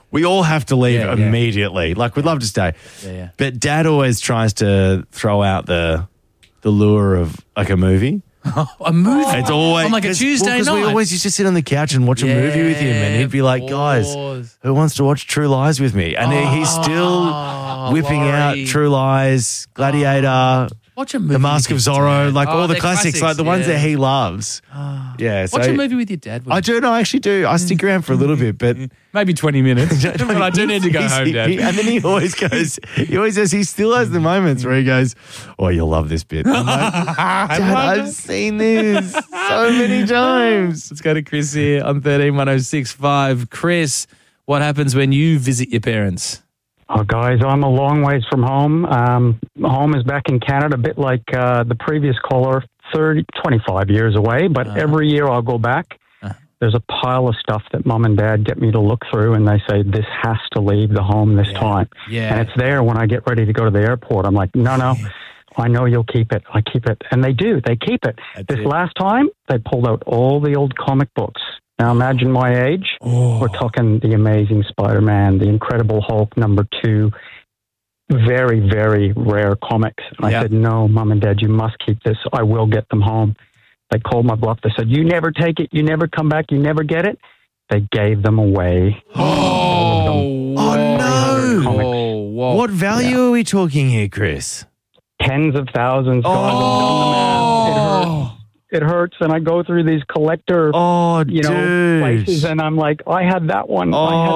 we all have to leave Yeah, immediately. Like, we'd love to stay. Yeah. But Dad always tries to throw out the lure of like a movie. A movie? It's always on like a Tuesday night? we always used to sit on the couch and watch a movie with him, and he'd be like, "Guys, who wants to watch True Lies with me?" And he's still whipping out True Lies, Gladiator, Watch a movie The Mask of with your Zorro, dad. like all the they're classics, like the ones that he loves. Yeah, so Watch a movie with your dad. I do. No, I actually do. I stick around for a little bit, but maybe 20 minutes. But I do need to go home, Dad. And then he always goes. He always says he still has the moments where he goes, "Oh, you'll love this bit." I'm like, Dad, I've seen this so many times. Let's go to Chris here on 131065. Chris, what happens when you visit your parents? Oh, guys, I'm a long ways from home. Home is back in Canada, a bit like the previous caller, 25 years away. But every year I'll go back. There's a pile of stuff that Mum and Dad get me to look through, and they say, this has to leave the home this time. Yeah. And it's there when I get ready to go to the airport. I'm like, no, I know you'll keep it. I keep it. And they do. They keep it. This last time, they pulled out all the old comic books. Now, imagine my age. We're talking The Amazing Spider-Man, The Incredible Hulk #2, very, very rare comics. And I said, no, Mum and Dad, you must keep this. I will get them home. They called my bluff. They said, you never take it. You never come back. You never get it. They gave them away. Oh, no. Whoa. What value are we talking here, Chris? Tens of thousands. God, I've done the math. It hurts, and I go through these collector, places, and I'm like, I had that one.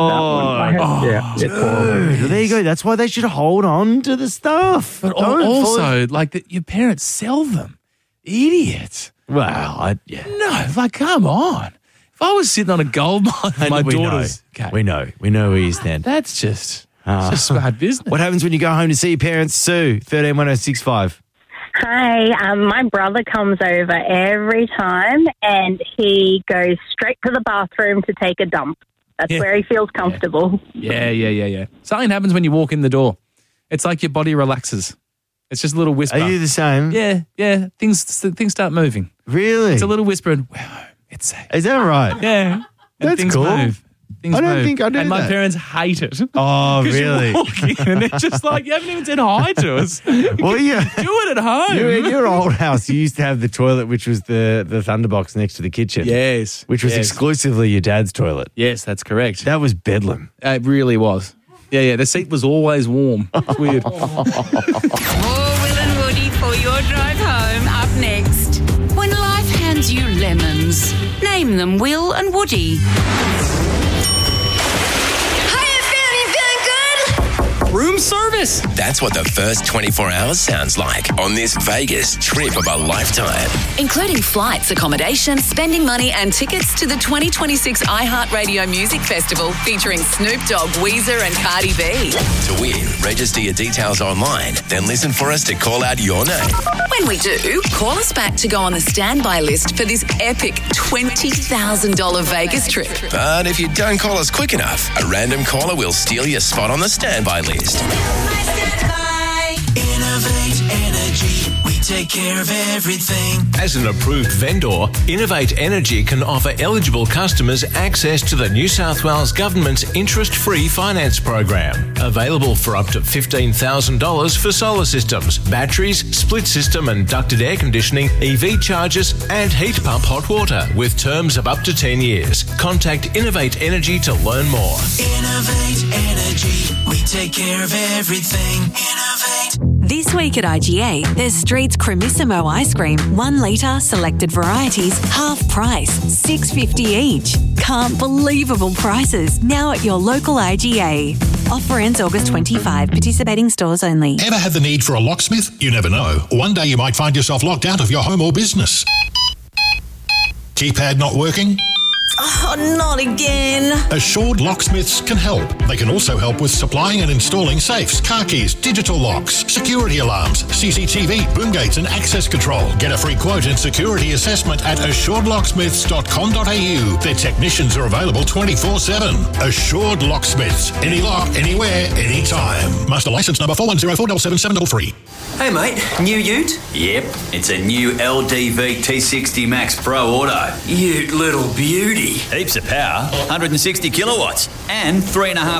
It's horrible. There you go. That's why they should hold on to the stuff. But also, your parents sell them. Idiots. Well, No, come on. If I was sitting on a gold mine with my daughters... We know where you stand. That's just smart business. What happens when you go home to see your parents? Sue, 131065. Hi, my brother comes over every time and he goes straight to the bathroom to take a dump. That's where he feels comfortable. Yeah. Something happens when you walk in the door. It's like your body relaxes. It's just a little whisper. Are you the same? Yeah. Things start moving. Really? It's a little whisper and, wow, it's safe. Is that right? Yeah. That's things cool. move. I don't think I do And my that. parents hate it. Oh, really? You're walking and they're just like, you haven't even said hi to us. Well, yeah. Do it at home. In your old house, you used to have the toilet, which was the thunderbox next to the kitchen. Yes. Which was exclusively your dad's toilet. Yes, that's correct. That was bedlam. It really was. Yeah. The seat was always warm. It's weird. More Will and Woody for your drive home up next. When life hands you lemons, name them Will and Woody. Room service. That's what the first 24 hours sounds like on this Vegas trip of a lifetime. Including flights, accommodation, spending money and tickets to the 2026 iHeartRadio Music Festival featuring Snoop Dogg, Weezer and Cardi B. To win, register your details online, then listen for us to call out your name. When we do, call us back to go on the standby list for this epic $20,000 Vegas trip. But if you don't call us quick enough, a random caller will steal your spot on the standby list. Innovate Energy, we take care of everything. As an approved vendor, Innovate Energy can offer eligible customers access to the New South Wales Government's interest-free finance program. Available for up to $15,000 for solar systems, batteries, split system and ducted air conditioning, EV chargers and heat pump hot water with terms of up to 10 years. Contact Innovate Energy to learn more. Innovate Energy, we take care of everything. Innovate. This week at IGA, there's Street's Cremissimo ice cream, 1 litre, selected varieties, half price, $6.50 each. Can't believable prices now at your local IGA. Offer ends August 25. Participating stores only. Ever had the need for a locksmith? You never know. One day you might find yourself locked out of your home or business. Keypad not working? Oh, not again. Assured Locksmiths can help. They can also help with supplying and installing safes, car keys, digital locks, security alarms, CCTV, boom gates and access control. Get a free quote and security assessment at assuredlocksmiths.com.au. Their technicians are available 24/7. Assured Locksmiths. Any lock, anywhere, anytime. Master license number 41047773. Hey mate, new ute? Yep, it's a new LDV T60 Max Pro Auto. Ute little beauty. Heaps of power, 160 kilowatts and 3.5